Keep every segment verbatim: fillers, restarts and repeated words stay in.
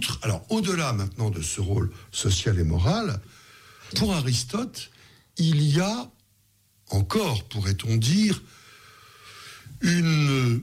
outre, alors au-delà maintenant de ce rôle social et moral, pour Aristote, il y a encore, pourrait-on dire, une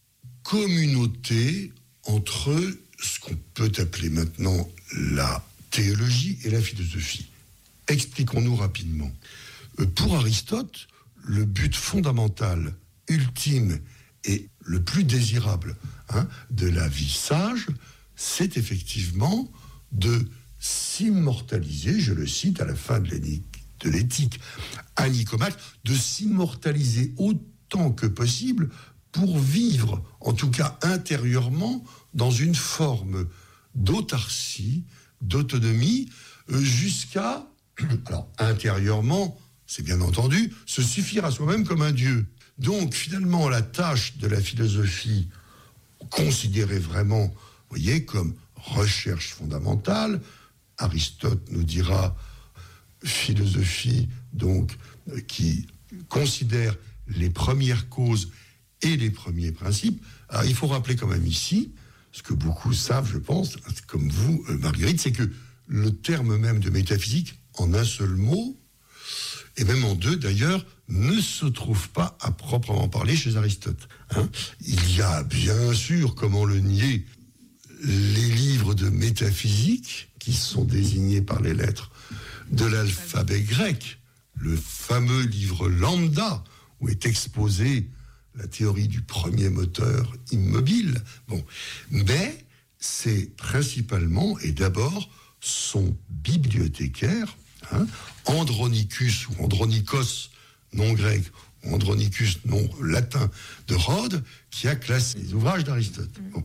communauté entre ce qu'on peut appeler maintenant la théologie et la philosophie. Expliquons-nous rapidement. Pour Aristote, le but fondamental, ultime et le plus désirable hein, de la vie sage, c'est effectivement de s'immortaliser, je le cite à la fin de l'éthique à Nicomaque, de s'immortaliser autant que possible pour vivre, en tout cas intérieurement, dans une forme d'autarcie, d'autonomie, jusqu'à, alors intérieurement, c'est bien entendu, se suffire à soi-même comme un dieu. Donc finalement, la tâche de la philosophie, considérée vraiment, vous voyez, comme recherche fondamentale, Aristote nous dira philosophie, donc, qui considère les premières causes et les premiers principes. Alors, il faut rappeler quand même ici, ce que beaucoup savent, je pense, comme vous, Marguerite, c'est que le terme même de métaphysique, en un seul mot, et même en deux d'ailleurs, ne se trouve pas à proprement parler chez Aristote. Hein. Il y a bien sûr, comment le nier, les livres de métaphysique qui sont désignés par les lettres de l'alphabet grec, le fameux livre Lambda, où est exposée la théorie du premier moteur immobile. Bon, mais c'est principalement et d'abord son bibliothécaire, hein, Andronicus ou Andronikos, nom grec, ou Andronicus, nom latin, de Rhodes, qui a classé les ouvrages d'Aristote. Bon.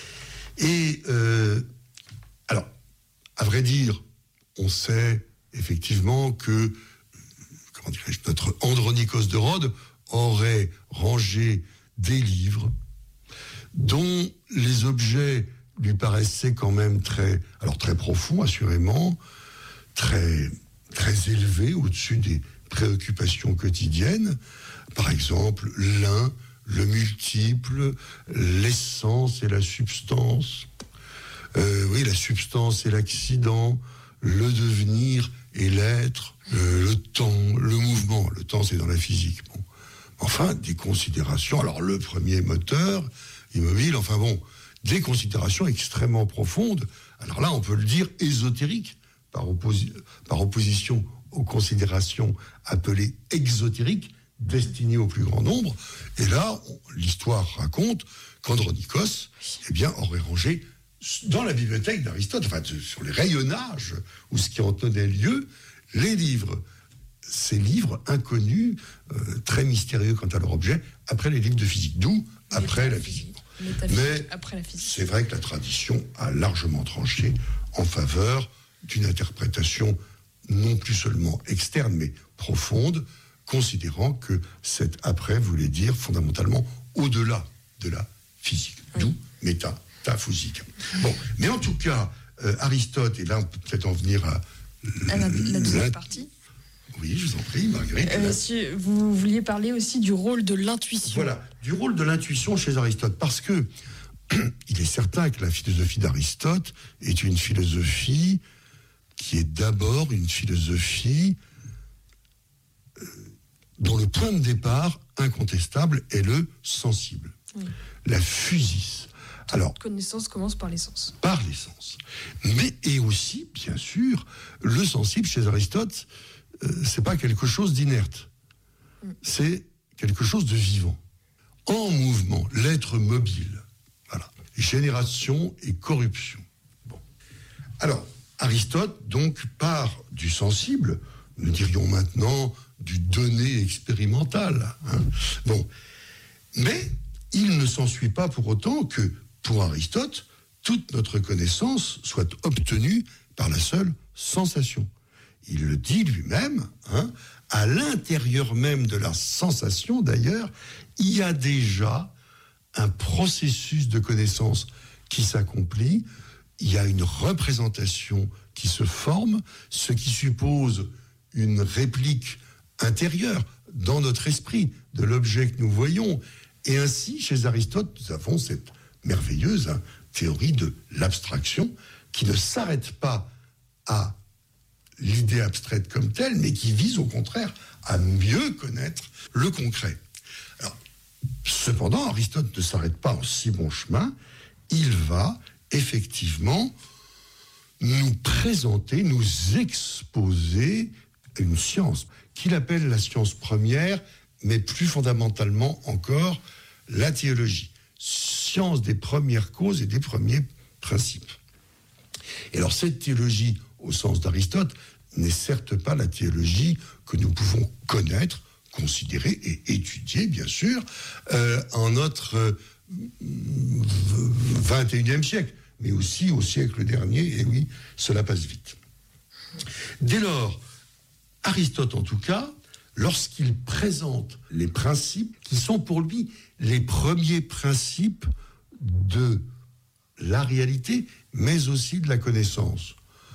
Et, euh, alors, à vrai dire, on sait effectivement que, comment dirais-je, notre Andronikos de Rhodes aurait rangé des livres dont les objets lui paraissaient quand même très, alors très profonds, assurément, très, très élevés, au-dessus des préoccupations quotidiennes. Par exemple, l'un, le multiple, l'essence et la substance, euh, oui, la substance et l'accident, le devenir et l'être, euh, le temps, le mouvement. Le temps, c'est dans la physique. Bon. Enfin, des considérations. Alors, le premier moteur immobile, enfin bon, des considérations extrêmement profondes. Alors là, on peut le dire ésotérique, par, opposi- par opposition aux considérations appelées exotériques, destinées au plus grand nombre. Et là, on, l'histoire raconte qu'Andronikos, eh bien, aurait rangé dans la bibliothèque d'Aristote, enfin, sur les rayonnages, ou ce qui en tenait lieu, les livres. Ces livres inconnus, euh, très mystérieux quant à leur objet, après les livres de physique, d'où après la physique. Mais après la physique. C'est vrai que la tradition a largement tranché en faveur d'une interprétation non plus seulement externe, mais profonde, considérant que cet après voulait dire fondamentalement au-delà de la physique, oui. D'où métaphysique. Bon, mais en tout cas, euh, Aristote, et là on peut peut-être en venir à... à la, la deuxième partie. Oui, je vous en prie, Marguerite. Euh, monsieur, vous vouliez parler aussi du rôle de l'intuition. Voilà, du rôle de l'intuition chez Aristote, parce que il est certain que la philosophie d'Aristote est une philosophie qui est d'abord une philosophie euh, dont le point de départ incontestable est le sensible, oui. La physis. Alors, toute connaissance commence par les sens. Par les sens. Mais, et aussi, bien sûr, le sensible chez Aristote, euh, c'est pas quelque chose d'inerte. Mm. C'est quelque chose de vivant. En mouvement, l'être mobile. Voilà. Génération et corruption. Bon. Alors, Aristote, donc, part du sensible, nous dirions maintenant du donné expérimental. Hein. Bon. Mais, il ne s'ensuit pas pour autant que, pour Aristote, toute notre connaissance soit obtenue par la seule sensation. Il le dit lui-même, hein, à l'intérieur même de la sensation, d'ailleurs, il y a déjà un processus de connaissance qui s'accomplit, il y a une représentation qui se forme, ce qui suppose une réplique intérieure dans notre esprit de l'objet que nous voyons. Et ainsi, chez Aristote, nous avons cette merveilleuse hein, théorie de l'abstraction qui ne s'arrête pas à l'idée abstraite comme telle, mais qui vise au contraire à mieux connaître le concret. Alors, cependant, Aristote ne s'arrête pas en si bon chemin. Il va effectivement nous présenter, nous exposer une science qu'il appelle la science première, mais plus fondamentalement encore la théologie. Science des premières causes et des premiers principes. Et alors cette théologie, au sens d'Aristote, n'est certes pas la théologie que nous pouvons connaître, considérer et étudier, bien sûr, euh, en notre euh, vingt et unième siècle, mais aussi au siècle dernier, et oui, cela passe vite. Dès lors, Aristote, en tout cas, lorsqu'il présente les principes qui sont pour lui les premiers principes de la réalité, mais aussi de la connaissance,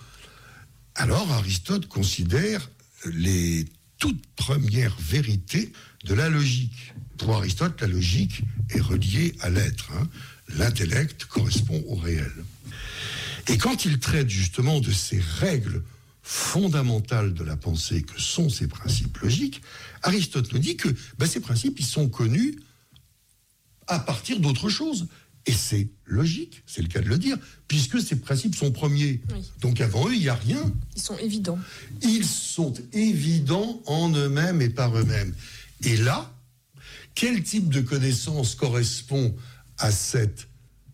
alors Aristote considère les toutes premières vérités de la logique. Pour Aristote, la logique est reliée à l'être. Hein. L'intellect correspond au réel. Et quand il traite justement de ces règles fondamentales de la pensée que sont ces principes logiques, Aristote nous dit que ben, ces principes, ils sont connus à partir d'autre chose. Et c'est logique, c'est le cas de le dire, puisque ces principes sont premiers. Oui. Donc avant eux, il n'y a rien. Ils sont évidents. Ils sont évidents en eux-mêmes et par eux-mêmes. Et là, quel type de connaissance correspond à cette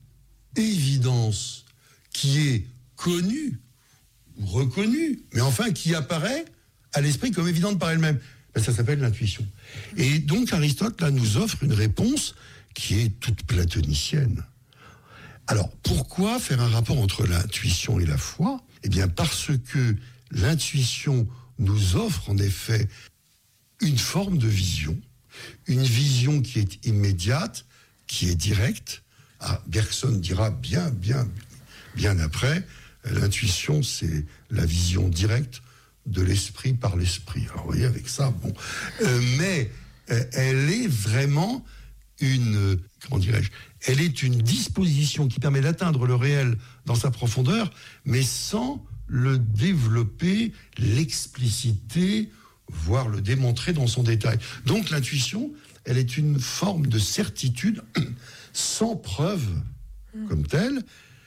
évidence qui est connue ou reconnue, mais enfin qui apparaît à l'esprit comme évidente par elle-même? Ben, ça s'appelle l'intuition. Et donc Aristote, là, nous offre une réponse qui est toute platonicienne. Alors, pourquoi faire un rapport entre l'intuition et la foi? Eh bien, parce que l'intuition nous offre en effet une forme de vision, une vision qui est immédiate, qui est directe. Ah, Bergson dira bien, bien, bien après, l'intuition, c'est la vision directe de l'esprit par l'esprit. Alors, vous voyez, avec ça, bon. Euh, mais euh, elle est vraiment une, comment dirais-je, elle est une disposition qui permet d'atteindre le réel dans sa profondeur, mais sans le développer, l'expliciter, voire le démontrer dans son détail. Donc l'intuition, elle est une forme de certitude sans preuve comme telle,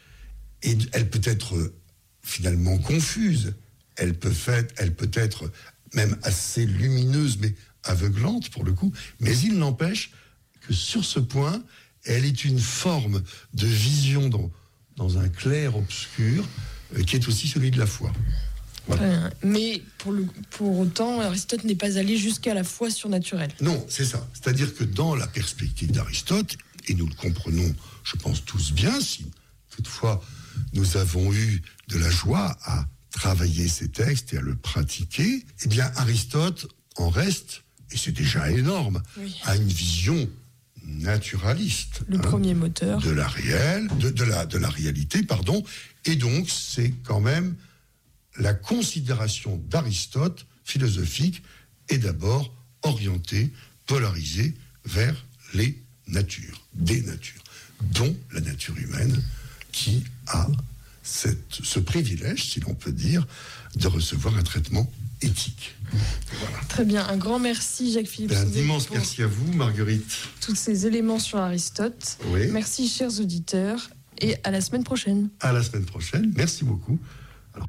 et elle peut être finalement confuse, elle peut être, elle peut être même assez lumineuse, mais aveuglante pour le coup, mais il n'empêche que sur ce point, elle est une forme de vision dans, dans un clair-obscur euh, qui est aussi celui de la foi. Voilà. Mais pour, le, pour autant, Aristote n'est pas allé jusqu'à la foi surnaturelle. Non, c'est ça. C'est-à-dire que dans la perspective d'Aristote, et nous le comprenons, je pense tous bien, si toutefois nous avons eu de la joie à travailler ces textes et à le pratiquer, eh bien Aristote en reste, et c'est déjà énorme, oui, à une vision naturaliste, le hein, premier moteur de la réelle, de, de la de la réalité, pardon. Et donc c'est quand même la considération d'Aristote philosophique est d'abord orientée, polarisée vers les natures, des natures, dont la nature humaine, qui a cette, ce privilège, si l'on peut dire, de recevoir un traitement éthique. Voilà. Très bien, un grand merci Jacques-Philippe Un immense merci à vous, Marguerite. Tous ces éléments sur Aristote. Oui. Merci chers auditeurs et à la semaine prochaine. À la semaine prochaine, merci beaucoup. Alors...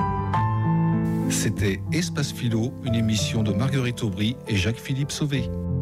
C'était Espace Philo, une émission de Marguerite Aubry et Jacques-Philippe Sauvé.